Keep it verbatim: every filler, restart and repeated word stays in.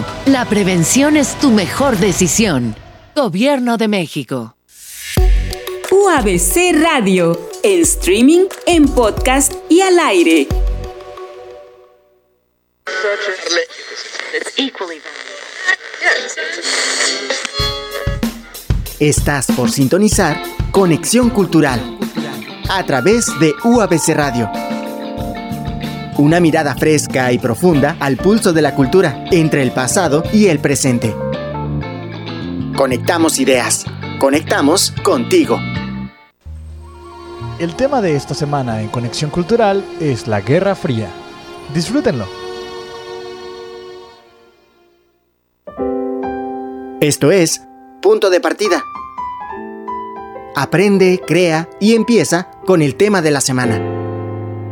México. La prevención es tu mejor decisión. Gobierno de México. U A B C Radio, en streaming, en podcast y al aire. Estás por sintonizar Conexión Cultural a través de U A B C Radio. Una mirada fresca y profunda al pulso de la cultura entre el pasado y el presente. Conectamos ideas. Conectamos contigo. El tema de esta semana en Conexión Cultural es la Guerra Fría. Disfrútenlo. Esto es Punto de Partida. Aprende, crea y empieza con el tema de la semana.